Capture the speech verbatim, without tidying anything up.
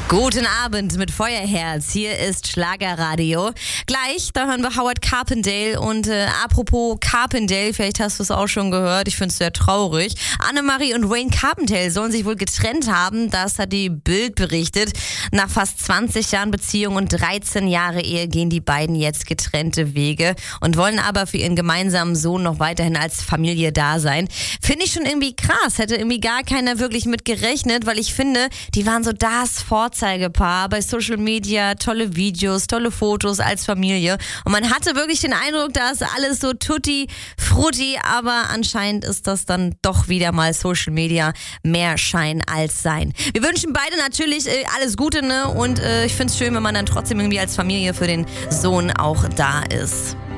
Guten Abend mit Feuerherz. Hier ist Schlagerradio. Gleich, da hören wir Howard Carpendale. Und äh, apropos Carpendale, vielleicht hast du es auch schon gehört, ich finde es sehr traurig. Annemarie und Wayne Carpendale sollen sich wohl getrennt haben. Das hat die Bild berichtet. Nach fast zwanzig Jahren Beziehung und dreizehn Jahre Ehe gehen die beiden jetzt getrennte Wege und wollen aber für ihren gemeinsamen Sohn noch weiterhin als Familie da sein. Finde ich schon irgendwie krass. Hätte irgendwie gar keiner wirklich mit gerechnet, weil ich finde, die waren so das Vorzeigepaar bei Social Media, tolle Videos, tolle Fotos als Familie. Und man hatte wirklich den Eindruck, da ist alles so tutti frutti, aber anscheinend ist das dann doch wieder mal Social Media mehr Schein als Sein. Wir wünschen beide natürlich äh, alles Gute, ne? Und äh, ich finde es schön, wenn man dann trotzdem irgendwie als Familie für den Sohn auch da ist.